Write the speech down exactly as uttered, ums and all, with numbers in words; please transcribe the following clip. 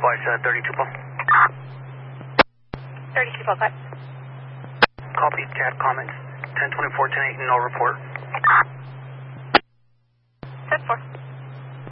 Splash uh, thirty-two ball. thirty-two ball, cut. Copy, Cat comments. ten twenty-four, ten eight, no report.